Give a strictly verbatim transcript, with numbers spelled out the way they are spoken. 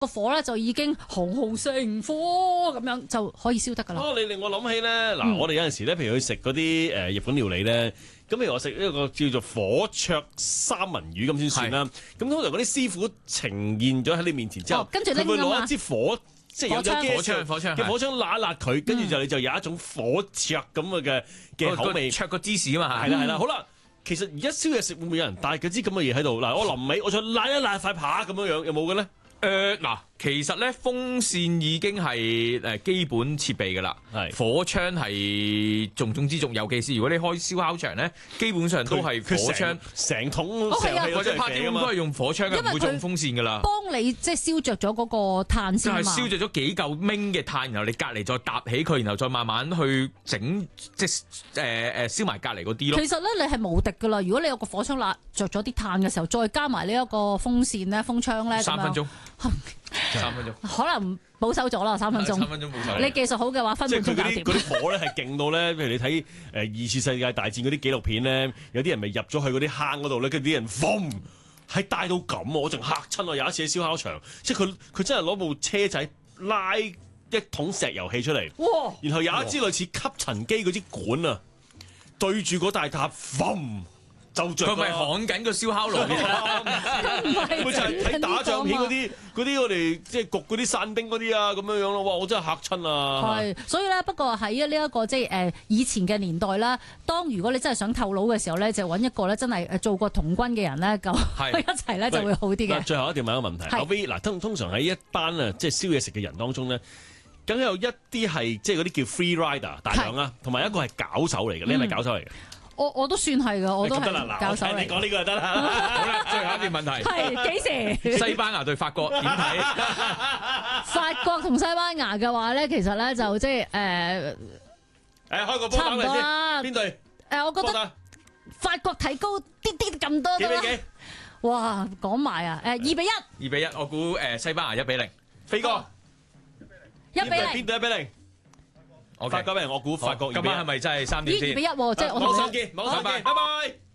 個火咧就已經紅紅成火咁樣就可以燒得㗎啦。 哦，你令我諗起咧，嗱、嗯，我哋有陣時咧，譬如去食嗰啲誒日本料理咧，咁譬如我食一個叫做火灼三文魚咁先算啦。咁通常嗰啲師傅呈現咗喺你面前之後， 跟住佢會攞一支火，即係有咗火槍，火槍嘅火槍辣一辣佢，跟住就你就有一種火灼咁嘅嘅口味， 灼個芝士啊嘛， 係啦係啦，好啦。其實而家燒嘢食會唔會有人帶嗰支咁嘅嘢喺度？嗱，我臨尾我想辣一辣塊扒咁樣樣，有冇嘅咧？ 誒嗱、呃，其實咧風扇已經係誒基本設備㗎啦，係火槍係重中之重，尤其是如果你開燒烤場咧，基本上都係火槍， 成桶成氣或者拍點都係用火槍嘅，唔會用風扇㗎啦。 幫你即係燒着咗嗰個炭先嘛， 就係燒着咗幾嚿明嘅炭，然後你隔離再搭起佢，然後再慢慢去整，即係誒誒燒埋隔離嗰啲咯。 其實咧你係無敵㗎啦，如果你有個火槍辣着咗啲炭嘅時候，再加埋呢一個風扇咧、風槍咧， 三分鐘。三分鐘， 可能保守咗啦，三分鐘。 三分鐘保守。 你技術好嘅話，分分鐘搞掂。 即係佢嗰啲嗰啲火咧係勁到咧，譬如你睇誒二次世界大戰嗰啲紀錄片咧，有啲人咪入咗去嗰啲坑嗰度咧，跟住啲人嘣係大到咁，我仲嚇親啊！有一次喺燒烤場，即係佢佢真係攞部車仔拉一桶石油氣出嚟， 哇！ 然後有一支類似吸塵機嗰支管啊，對住嗰大塔嘣。就着佢咪焊緊個燒烤爐嘅， 佢就係睇打仗片嗰啲嗰啲我哋即係焗嗰啲散兵嗰啲啊咁樣樣咯，哇！我真係嚇親啊！ 係，所以咧不過喺呢一個即係誒以前嘅年代啦，當如果你真係想透腦嘅時候咧，就揾一個咧真係誒做過童軍嘅人咧，咁一齊咧就會好啲嘅。 最後一定問一個問題，阿 V 嗱，通通常喺一班啊即係燒嘢食嘅人當中咧，梗有一啲係即係嗰啲叫 free rider 大量啊，同埋一個係搞手嚟嘅，你係咪搞手嚟嘅？ 我我都算係噶，我都係教授嚟。 你講呢個就得啦。 好啦，最後一條問題係幾時？ 西班牙對法國點睇？ 法國同西班牙嘅話咧，其實咧就即係誒誒開個波差唔多啦。 邊隊？ 誒，我覺得法國提高啲啲咁多。 幾比幾？ 哇，講埋啊！誒，二比一。 二比一，我估誒西班牙一比零。飛哥一比零。 邊隊一比零？法國俾人，我估法國。 今晚係咪真係三點先？ 二比一喎，即係我網上見，網上見，拜拜。